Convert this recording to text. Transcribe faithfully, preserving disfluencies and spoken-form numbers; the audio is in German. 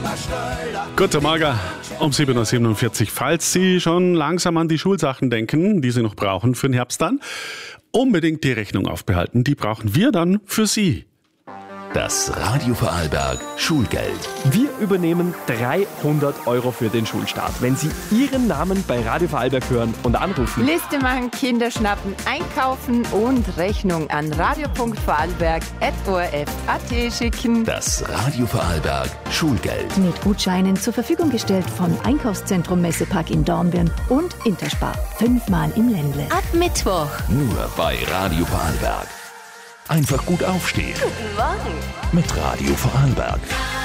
Guten Morgen, um sieben Uhr siebenundvierzig. Falls Sie schon langsam an die Schulsachen denken, die Sie noch brauchen für den Herbst dann, unbedingt die Rechnung aufbehalten. Die brauchen wir dann für Sie. Das Radio Vorarlberg Schulgeld. Wir übernehmen dreihundert Euro für den Schulstart. Wenn Sie Ihren Namen bei Radio Vorarlberg hören und anrufen. Liste machen, Kinder schnappen, einkaufen und Rechnung an radio punkt vorarlberg at o r f punkt a t schicken. Das Radio Vorarlberg Schulgeld. Mit Gutscheinen zur Verfügung gestellt von Einkaufszentrum Messepark in Dornbirn und Interspar. Fünfmal im Ländle. Ab Mittwoch. Nur bei Radio Vorarlberg. Einfach gut aufstehen. Guten Morgen. Mit Radio Vorarlberg.